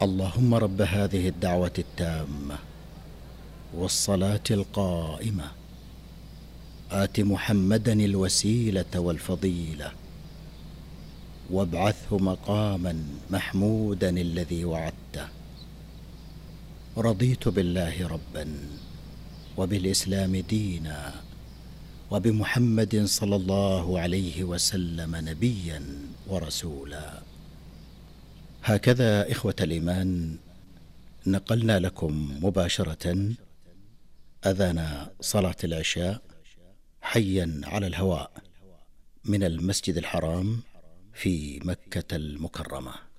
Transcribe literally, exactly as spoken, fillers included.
اللهم رب هذه الدعوة التامة والصلاة القائمة آت محمدا الوسيلة والفضيلة وابعثه مقاما محمودا الذي وعدته. رضيت بالله ربا وبالإسلام دينا وبمحمد صلى الله عليه وسلم نبيا ورسولا. هكذا إخوة الإيمان نقلنا لكم مباشرة أذان صلاة العشاء حيا على الهواء من المسجد الحرام في مكة المكرمة.